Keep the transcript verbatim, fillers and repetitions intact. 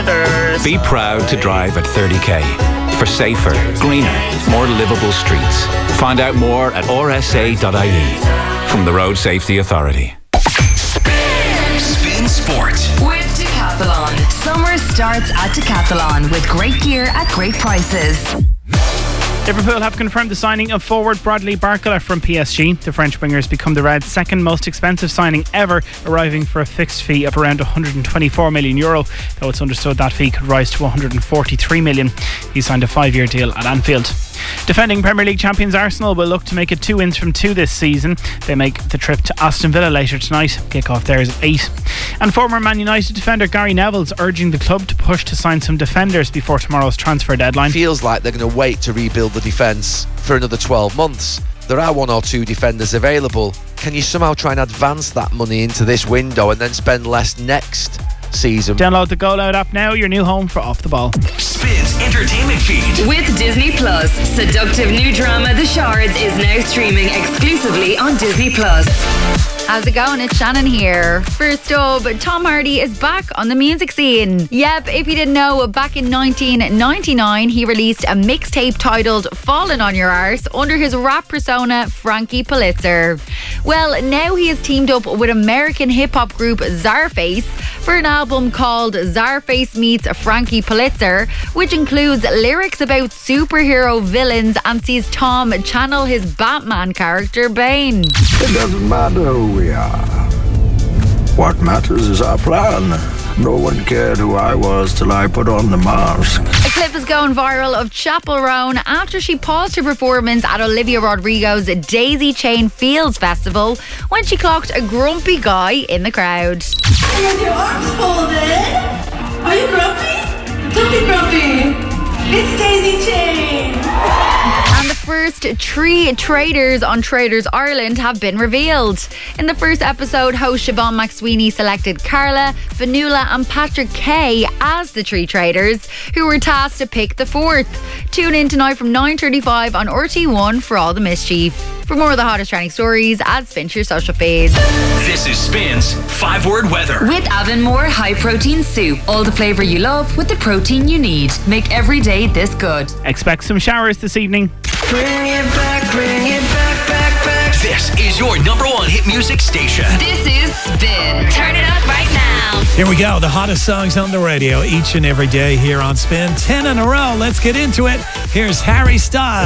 Brothers. Be proud to drive at thirty k for safer, greener, more livable streets. Find out more at r s a dot i e from the Road Safety Authority. Spin, Spin Sport with Decathlon. Summer starts at Decathlon with great gear at great prices. Liverpool have confirmed the signing of forward Bradley Barcola from P S G. The French winger has become the Reds' second most expensive signing ever, arriving for a fixed fee of around one hundred twenty-four million euro, though it's understood that fee could rise to one hundred forty-three million. He signed a five-year deal at Anfield. Defending Premier League champions Arsenal will look to make it two wins from two this season. They make the trip to Aston Villa later tonight. Kick-off there is at eight. And former Man United defender Gary Neville's urging the club to push to sign some defenders before tomorrow's transfer deadline. Feels like they're going to wait to rebuild the defence for another twelve months. There are one or two defenders available. Can you somehow try and advance that money into this window and then spend less next season? Download the Goal Out app now, your new home for Off the Ball. Spins entertainment feed with Disney Plus. Seductive new drama The Shards is now streaming exclusively on Disney Plus. How's it going? It's Shannon here. First up, Tom Hardy is back on the music scene. Yep, if you didn't know, back in nineteen ninety-nine, he released a mixtape titled Fallen on Your Arse under his rap persona, Frankie Pulitzer. Well, now he has teamed up with American hip-hop group Czarface for an album called Czarface Meets Frankie Pulitzer, which includes lyrics about superhero villains and sees Tom channel his Batman character, Bane. It doesn't matter who we are. What matters is our plan. No one cared who I was till I put on the mask. A clip is going viral of Chappell Roan after she paused her performance at Olivia Rodrigo's Daisy Chain Fields Festival when she clocked a grumpy guy in the crowd. You have your arms folded. Are you grumpy? Don't be grumpy. It's Daisy Chain. And the first three traders on Traders Ireland have been revealed. In the first episode, host Siobhan McSweeney selected Carla, Fanula and Patrick Kay as the three traders, who were tasked to pick the fourth. Tune in tonight from nine thirty-five on R T one for all the mischief. For more of the hottest trending stories, add Spin to your social feeds. This is Spin's five-word weather. With Avonmore High Protein Soup. All the flavour you love with the protein you need. Make every day this good. Expect some showers this evening. Bring it back, bring it back, back, back. This is your number one hit music station. This is Spin. Turn it up right now. Here we go. The hottest songs on the radio each and every day here on Spin. ten in a row. Let's get into it. Here's Harry Styles.